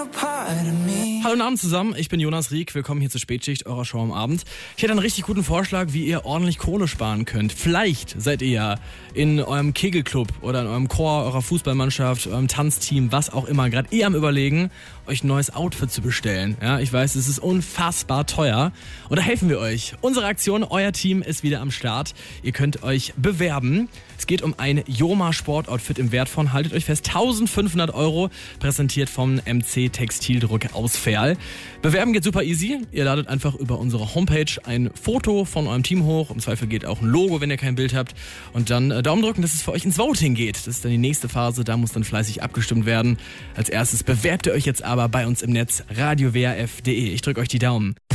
Hallo und Abend zusammen, ich bin Jonas Rieck, willkommen hier zur Spätschicht, eurer Show am Abend. Ich hätte einen richtig guten Vorschlag, wie ihr ordentlich Kohle sparen könnt. Vielleicht seid ihr ja in eurem Kegelclub oder in eurem Chor, eurer Fußballmannschaft, eurem Tanzteam, was auch immer, gerade am Überlegen, euch ein neues Outfit zu bestellen. Ja, ich weiß, es ist unfassbar teuer und da helfen wir euch. Unsere Aktion, euer Team ist wieder am Start. Ihr könnt euch bewerben. Es geht um ein Joma Sportoutfit im Wert von, haltet euch fest, 1500 €, präsentiert vom MC Textildruck aus Verl. Bewerben geht super easy. Ihr ladet einfach über unsere Homepage ein Foto von eurem Team hoch. Im Zweifel geht auch ein Logo, wenn ihr kein Bild habt. Und dann Daumen drücken, dass es für euch ins Voting geht. Das ist dann die nächste Phase. Da muss dann fleißig abgestimmt werden. Als erstes bewerbt ihr euch jetzt aber bei uns im Netz radiowrf.de. Ich drücke euch die Daumen.